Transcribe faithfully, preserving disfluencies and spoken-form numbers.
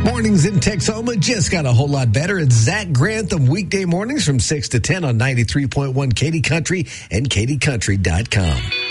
Mornings in Texoma just got a whole lot better. It's Zach Grantham weekday mornings from six to ten on ninety-three point one Katy Country and katy country dot com.